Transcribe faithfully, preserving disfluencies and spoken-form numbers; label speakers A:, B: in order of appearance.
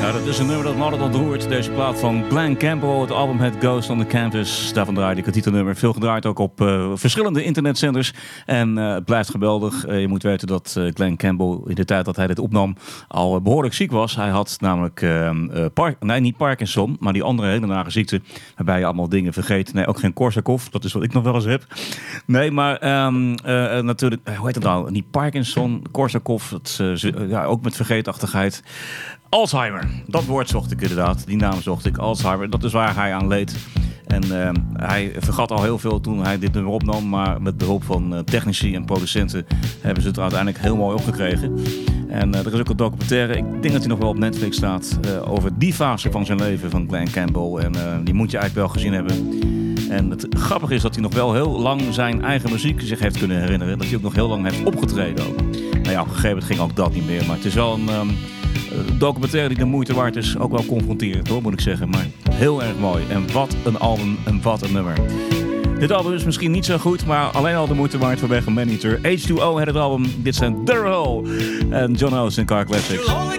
A: Ja, dat is een nummer dat me altijd ontroert. Deze plaat van Glen Campbell. Het album heet Ghost on the Campus. Daarvan draaide ik het titelnummer. Veel gedraaid ook op uh, verschillende internetzenders. En uh, het blijft geweldig. Uh, je moet weten dat uh, Glen Campbell in de tijd dat hij dit opnam al uh, behoorlijk ziek was. Hij had namelijk, uh, uh, Park- nee niet Parkinson, maar die andere hele nare ziekte. Waarbij je allemaal dingen vergeet. Nee, ook geen Korsakoff. Dat is wat ik nog wel eens heb. Nee, maar um, uh, natuurlijk, uh, hoe heet het nou? Niet Parkinson, Korsakoff. Het, uh, ja, ook met vergeetachtigheid. Alzheimer, dat woord zocht ik inderdaad. Die naam zocht ik, Alzheimer. Dat is waar hij aan leed. En uh, hij vergat al heel veel toen hij dit nummer opnam. Maar met behulp van uh, technici en producenten hebben ze het er uiteindelijk heel mooi opgekregen. En uh, er is ook een documentaire, ik denk dat hij nog wel op Netflix staat, uh, over die fase van zijn leven van Glen Campbell. En uh, die moet je eigenlijk wel gezien hebben. En het grappige is dat hij nog wel heel lang zijn eigen muziek zich heeft kunnen herinneren. Dat hij ook nog heel lang heeft opgetreden ook. Nou ja, op een gegeven moment ging ook dat niet meer. Maar het is wel een um, documentaire die de moeite waard is. Ook wel confronterend hoor, moet ik zeggen. Maar heel erg mooi. En wat een album en wat een nummer. Dit album is misschien niet zo goed, maar alleen al de moeite waard vanwege Maneater. H two O had het album. Dit zijn Durrell en John Oates en Car Classics.